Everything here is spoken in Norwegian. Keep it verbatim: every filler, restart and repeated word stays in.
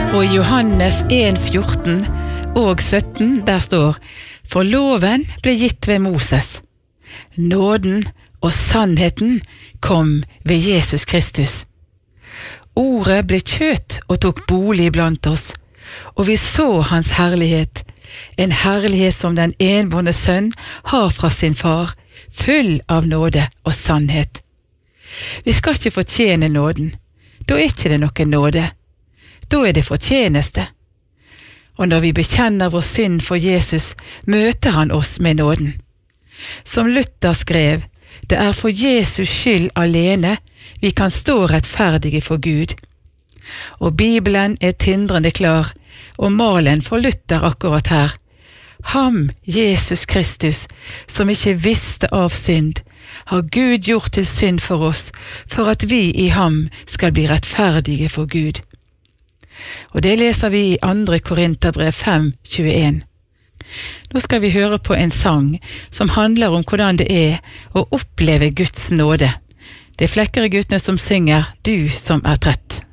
Og i Johannes en fjorten og sytten der står: For loven ble gitt ved Moses. Nåden og sannheten kom ved Jesus Kristus. Ordet ble kjøtt og tok bolig blant oss, og vi så hans herlighet, en herlighet som den enbårne sønn har fra sin far, full av nåde og sannhet. Vi skal ikke fortjene nåden, da er ikke det noe nåde, da er det fortjeneste. Og når vi bekjenner vår synd for Jesus, møter han oss med nåden. Som Luther skrev, det er for Jesus skyld alene vi kan stå rettferdige for Gud. Og Bibelen er tindrende klar, og malen for Luther akkurat her. Ham, Jesus Kristus, som ikke visste av synd, har Gud gjort til synd for oss, for at vi i ham skal bli rettferdige for Gud. Og det leser vi i andre Korinterbrev fem tjueen. Nå skal vi høre på en sang som handler om hvordan det er å oppleve Guds nåde. Det er Flekkerøy-guttene som synger «Du som er trett».